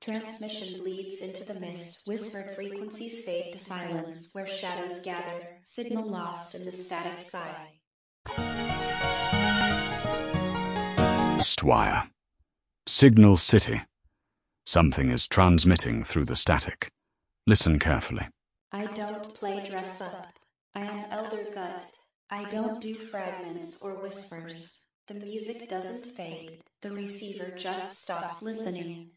Transmission bleeds into the mist, whispered frequencies fade to silence, where shadows gather, signal lost in the static sky. Stwire. Signal City. Something is transmitting through the static. Listen carefully. I don't play dress up. I am Elder Gut. I don't do fragments or whispers. The music doesn't fade. The receiver just stops listening.